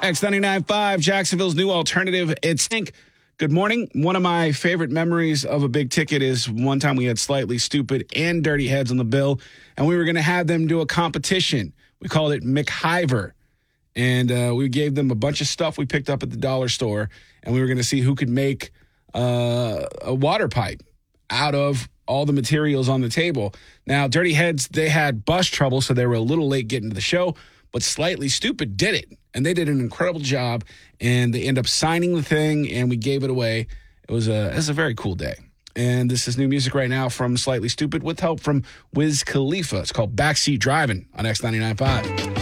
X99.5, Jacksonville's new alternative. It's Think. Good morning. One of my favorite memories of a big ticket is one time we had Slightly Stupid and Dirty Heads on the bill, and we were going to have them do a competition. We called it McHiver, and we gave them a bunch of stuff we picked up at the dollar store, and we were going to see who could make a water pipe out of all the materials on the table. Now, Dirty Heads, they had bus trouble, so they were a little late getting to the show, but Slightly Stupid did it, and they did an incredible job, and they ended up signing the thing, and we gave it away. It was a very cool day. And this is new music right now from Slightly Stupid with help from Wiz Khalifa. It's called Backseat Driving on X99.5.